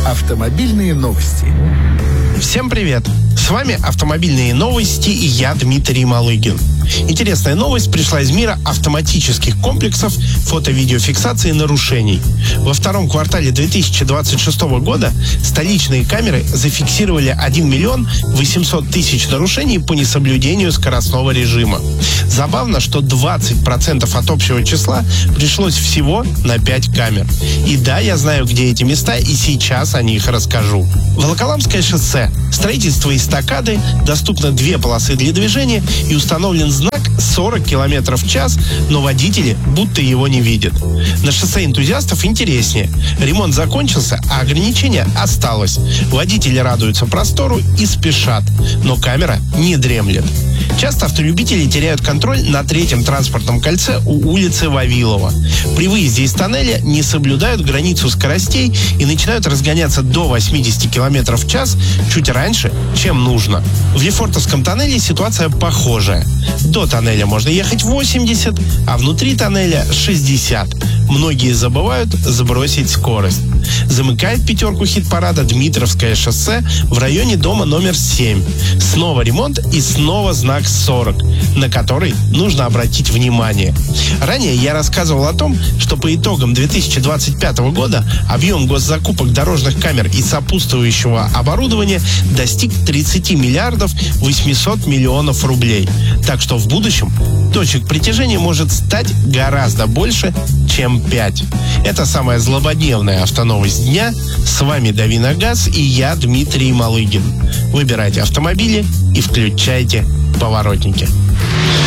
Автомобильные новости. Всем привет! С вами «Автомобильные новости» и я, Дмитрий Малыгин. Интересная новость пришла из мира автоматических комплексов фото-видеофиксации нарушений. Во втором квартале 2026 года столичные камеры зафиксировали 1 миллион 800 тысяч нарушений по несоблюдению скоростного режима. Забавно, что 20% от общего числа пришлось всего на 5 камер. И да, я знаю, где эти места, и сейчас о них расскажу. Волоколамское шоссе. Строительство эстакады, доступно 2 полосы для движения и установлен знак 40 км в час, но водители будто его не видят. На шоссе энтузиастов интереснее. Ремонт закончился, а ограничение осталось. Водители радуются простору и спешат, но камера не дремлет. Часто автолюбители теряют контроль на 3-м транспортном кольце у улицы Вавилова. При выезде из тоннеля не соблюдают границу скоростей и начинают разгоняться до 80 км в час чуть раньше, чем нужно. В Лефортовском тоннеле ситуация похожая. До тоннеля можно ехать 80, а внутри тоннеля 60. Многие забывают сбросить скорость. Замыкает пятерку хит-парада Дмитровское шоссе в районе дома номер 7. Снова ремонт и снова знак 40, на который нужно обратить внимание. Ранее я рассказывал о том, что по итогам 2025 года объем госзакупок дорожных камер и сопутствующего оборудования достиг 30 миллиардов 800 миллионов рублей. Так что в будущем точек притяжения может стать гораздо больше, чем 5. Это самая злободневная автоновость дня. С вами Дави на газ и я, Дмитрий Малыгин. Выбирайте автомобили и включайте поворотники.